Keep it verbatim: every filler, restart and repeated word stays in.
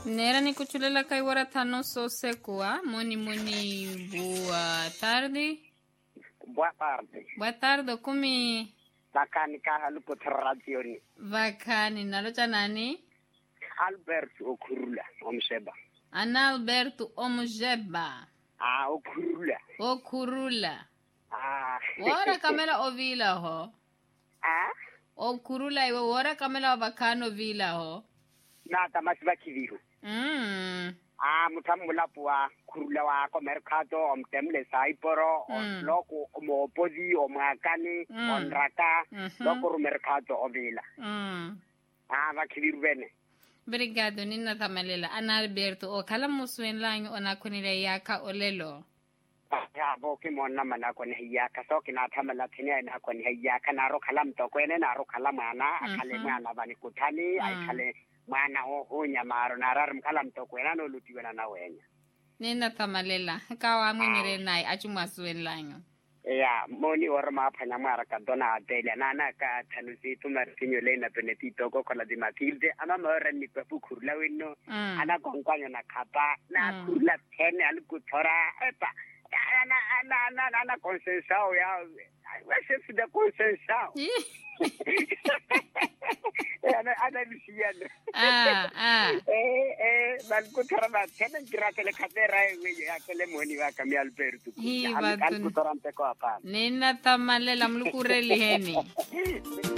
Nera ni kuchulela kai wara tano so sekua. Moni moni boa tarde. Boa tarde. Boa tarde, kumi. Vakani ka haluko tradioni. Vakani, nalocha nani? Alberto Okurula, Omsheba. Ana Alberto Omsheba. Ah, Okurula. Okurula. Ah. Wara kamela ovila ho. Ah? Okurula iwe wara kamela vakano vila ho. Na tamasiba kiviru. Mm. Ah, mutamula pua kurula wa ko mercato om temle saiporo Mm. loko mo podi o makani Mm. on raka Mhm. loko mercato ovila. Mm. Ah, va kiviru bene. Obrigado, Nina Tamalela. Ana Alberto, o kala muswen lang ona kunile yaka olelo. Ya bo ke monna mana ko ne yaka so ke na thamela thene na ko ne yaka na ro khalam to ko ne na ro khalama na akhale mana bani kuthani ai khale mana o o nyamaro na rar mkhalam to ko na no lutiwena na wena. Nina Tamalela, kawa mwenye nai achuma swen lang. Ya moni ora ma phanya mara ka dona tele na na ka thanusi tumar tinyo le na benedito ko kola di makilde ama mara ni papu khurla wino ana konkwanya na khapa na khurla thene al ku thora eta ana ana ana ana consensao ya wese fide consensao ana ana lisiana Ah ah eh eh man ku thora na thene gira tele khatera we ya tele moni wa kami Alberto hi al batun ku thora mpe ko apa Nina Tamalela mlukureli heni